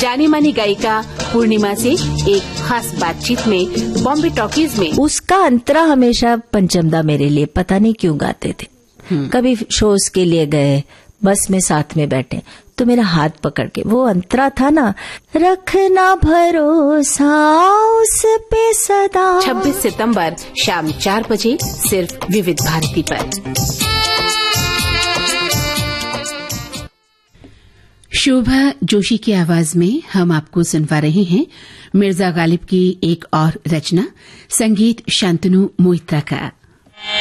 जानी मानी गायिका पूर्णिमा से एक खास बातचीत में बॉम्बे टॉकीज में। उसका अंतरा हमेशा पंचमदा मेरे लिए पता नहीं क्यों गाते थे। कभी शोज के लिए गए, बस में साथ में बैठे तो मेरा हाथ पकड़ के वो अंतरा था ना, रखना भरोसा उस पे सदा। 26 सितंबर शाम 4 बजे सिर्फ विविध भारती पर। शोभा जोशी की आवाज में हम आपको सुनवा रहे हैं मिर्जा गालिब की एक और रचना, संगीत शांतनु मोहित्रा का।